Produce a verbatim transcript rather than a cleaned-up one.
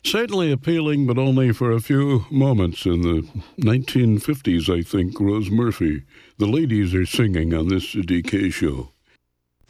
Certainly appealing, but only for a few moments. In the nineteen fifties, I think, Rose Murphy. The ladies are singing on this D K show.